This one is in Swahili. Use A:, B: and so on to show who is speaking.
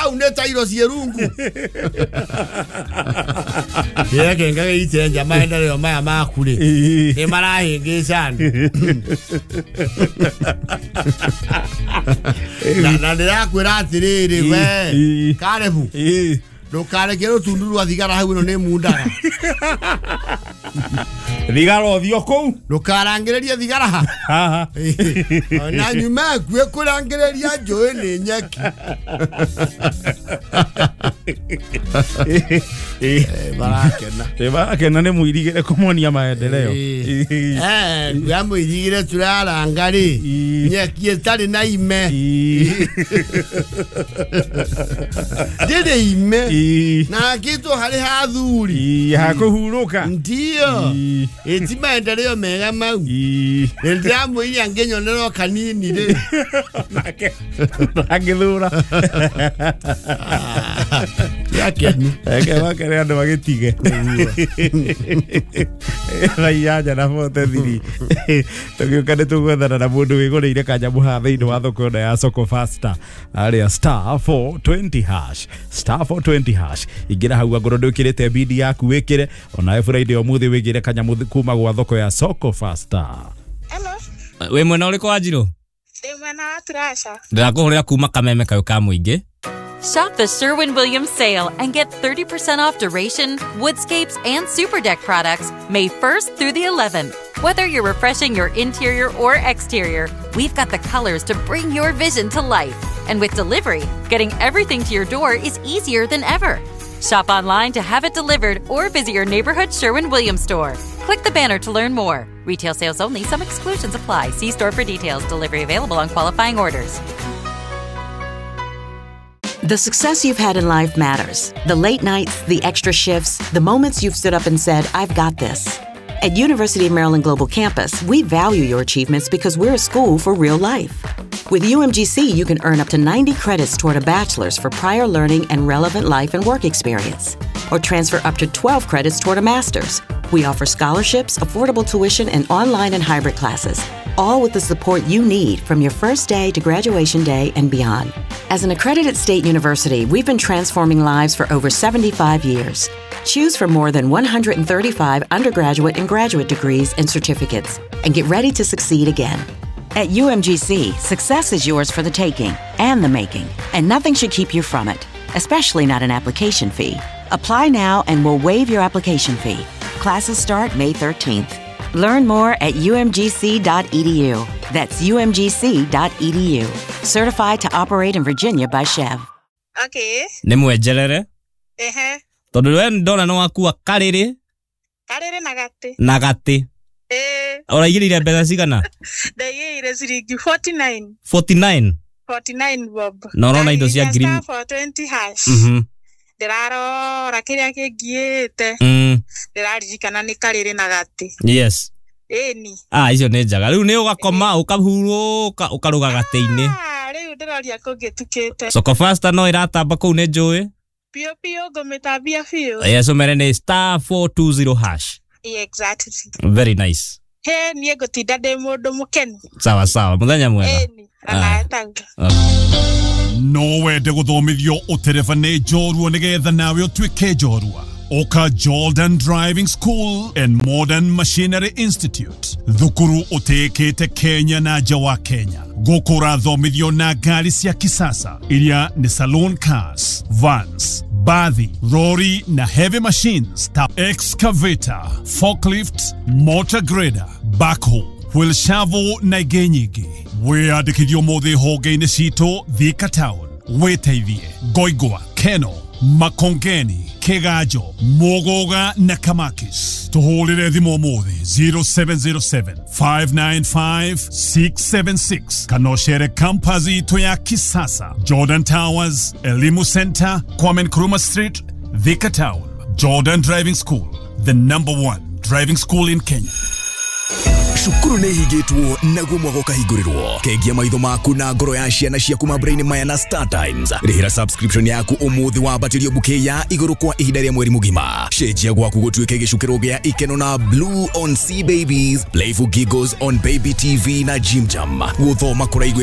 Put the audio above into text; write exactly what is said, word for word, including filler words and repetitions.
A: uneta iro sierungu. Yeye kenga ite jamaa ndio leo maya makule. E marahi ngesana. Na na ndia kwira atiriri we. Karebu. No kare kero tunduru athigara hau no ne mundara.
B: Thigara thio kou.
A: No karangereria thigara ha.
B: Ha.
A: Na nyuma kwe kurangereria joe ne nyaki. Eh barakena.
B: Eh barakena ne muirigire kumuonia maendeleo.
A: Eh ya muirigire turara ngari. Nyaki etari na ime. Dede ime. Na kitu hali hadhuri.
B: Hakuhuruka.
A: Ndio. Eti maendeleo mega mau. Ndio muiri angenyonero kanini re.
B: Nake. Agithura.
A: Yakeni.
B: Eke wakere andu bagitige. Raiya na fote thiri. Tugikane tugwethana na mundu wigureire kanyamu ha thiini wa thoko ya Soko Faster. Aria star four twenty hash. Star four twenty hash. Igira hau agorondokirete bidi yaku wikire ona Friday omuthi wigire kanyamu kuma gwa thoko ya Soko Faster.
C: Hello.
D: We mwena uriko wajiro?
C: Ndi mwena wa Turasha.
D: Ndirakuhurira kuma kameme kayo ka muingi.
E: Shop the Sherwin-Williams sale and get thirty percent off duration, woodscapes, and super deck products May first through the eleventh. Whether you're refreshing your interior or exterior, we've got the colors to bring your vision to life. And with delivery, getting everything to your door is easier than ever. Shop online to have it delivered or visit your neighborhood Sherwin-Williams store. Click the banner to learn more. Retail sales only. Some exclusions apply. See store for details. Delivery available on qualifying orders.
F: The success you've had in life matters. The late nights, the extra shifts, the moments you've stood up and said, I've got this. At University of Maryland Global Campus, we value your achievements because we're a school for real life. With U M G C, you can earn up to ninety credits toward a bachelor's for prior learning and relevant life and work experience, or transfer up to twelve credits toward a master's. We offer scholarships, affordable tuition, and online and hybrid classes, all with the support you need from your first day to graduation day and beyond. As an accredited state university, we've been transforming lives for over seventy-five years. Choose from more than one hundred thirty-five undergraduate and graduate degrees and certificates, and get ready to succeed again. At U M G C, success is yours for the taking and the making, and nothing should keep you from it, especially not an application fee. Apply now and we'll waive your application fee. Classes start May thirteenth. Learn more at U M G C dot E D U. That's U M G C dot E D U. Certified to operate in Virginia by Chev.
C: Okay.
D: Nimwejerere?
C: Ehe.
D: Tondu we ndona no akua kariri.
C: Kariri na gati.
D: Na gati.
C: Eh.
D: Oraigirire mbeca cigana?
C: Ndaigire ciringi forty-nine.
D: forty-nine.
C: forty-nine bob.
D: No no na indo cia green.
C: Star four twenty hash.
D: Mhm.
C: Ndirarora kiria kingiite.
D: Mm.
C: Ndiraririkana ni kariri na gati.
D: Yes.
C: Eni.
D: Ah, icio nĩ njaga. Rĩu nĩ ũgakoma ũkahuruka ũkaruga gatĩ-inĩ.
C: Ah, rĩu ndĩroria kũngĩtukĩte.
D: Soko Faster no ĩratamba kũu nĩ njũĩ.
C: Pio pio ngũmĩtambia biũ.
D: Yes, ũmere nĩ star four twenty hash.
C: Exactly.
D: Very nice.
C: He niĩ ngũtinda ndĩ mũndũ mũkenu.
D: Sawa sawa, mũthenya mwega.
C: Eni, anaetanga.
G: No wende guthomithio utereva nĩ njorua nigetha nawe ũtuĩke njorua. Oka Jordan Driving School and Modern Machinery Institute. Thukuru utekete Kenya na nja wa Kenya. Gũkũ thomithio na ngari cia kisasa iria ni saloon cars, vans, bathi, lorry na heavy machines ta excavator, forklift, motor grader, backhoe, wheel shovel na ingĩ nyingĩ. Wĩandĩkithio mũthĩ honge-inĩ citũ Thika Town. Wĩteithie Ngoigwa, Keno, Makongeni, Kegajo, Mogoga na Kamakis. Tuhulire thimo mũthĩ zero seven zero seven, five nine five, six seven six. Kanochere kampazi itu ya kisasa. Jordan Towers, Elimu Center, Kwame Nkrumah Street, Thika Town. Jordan Driving School, the number one driving school in Kenya.
H: Shukuru nĩ higĩtwo naguo mwagoka hingũrĩrwo. Kengia maitho maku na ngoro ya ciana ciaku mabrain maya na Star Times. Rĩhĩra subscription yaku ũmũthĩ wambatĩrio bouquet ya igũrũ kwa ihinda rĩa mweri mũgima. Cenjia gwaku gũtuĩke gĩcukĩro gĩa ikeno na Blue on Sea Babies, Playful Giggles on Baby T V na Jim Jam. Gũthoma kũraigu